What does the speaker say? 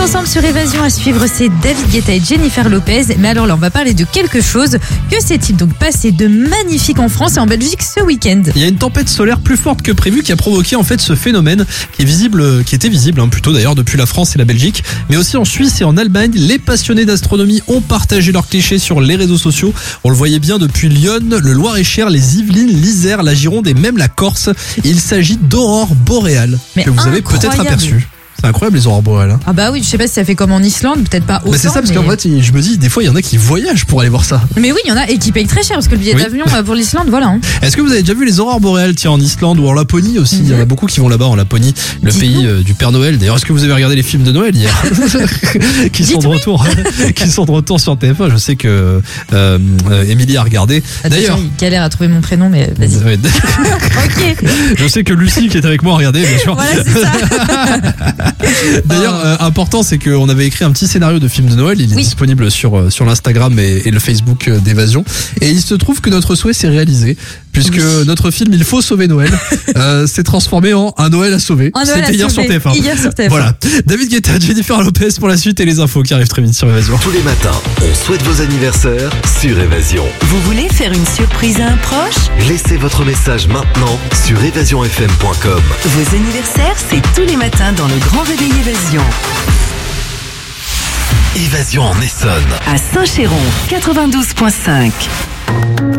ensemble sur Évasion à suivre, c'est David Guetta et Jennifer Lopez. Mais alors là, on va parler de quelque chose. Que s'est-il donc passé de magnifique en France et en Belgique ce week-end ? Il y a une tempête solaire plus forte que prévu qui a provoqué en fait ce phénomène qui était visible plutôt d'ailleurs depuis la France et la Belgique, mais aussi en Suisse et en Allemagne. Les passionnés d'astronomie ont partagé leurs clichés sur les réseaux sociaux. On le voyait bien depuis Lyon, le Loir-et-Cher, les Yvelines, l'Isère, la Gironde et même la Corse. Il s'agit d'aurores boréales que vous avez peut-être aperçues. C'est incroyable les aurores boréales. Hein. Ah bah oui, je sais pas si ça fait comme en Islande, peut-être pas autant. Mais c'est ça, parce qu'en fait, je me dis, des fois, il y en a qui voyagent pour aller voir ça. Mais oui, il y en a et qui payent très cher, parce que le billet d'avion pour l'Islande, voilà. Hein. Est-ce que vous avez déjà vu les aurores boréales, tiens, en Islande ou en Laponie aussi? Il y en a beaucoup qui vont là-bas en Laponie, le pays du Père Noël. D'ailleurs, est-ce que vous avez regardé les films de Noël hier qui sont de retour sur TF1? Je sais que Émilie a regardé. D'ailleurs, il galère à trouver mon prénom, mais vas-y. Ok. Je sais que Lucie qui est avec moi a regardé, bien sûr. Voilà, c'est ça. D'ailleurs, important, c'est qu'on avait écrit un petit scénario de film de Noël. Il est disponible sur l'Instagram et le Facebook d'Évasion. Et il se trouve que notre souhait s'est réalisé, puisque notre film Il faut sauver Noël s'est transformé en Un Noël à sauver. C'était hier sur TF1. Voilà. David Guetta, Jennifer Lopez pour la suite et les infos qui arrivent très vite sur Évasion. Tous les matins, on souhaite vos anniversaires sur Évasion. Vous voulez faire une surprise à un proche ? Laissez votre message maintenant sur évasionfm.com. Vos anniversaires, c'est tous les matins dans le Grand Réveil Évasion. Évasion en Essonne. À Saint-Chéron, 92.5.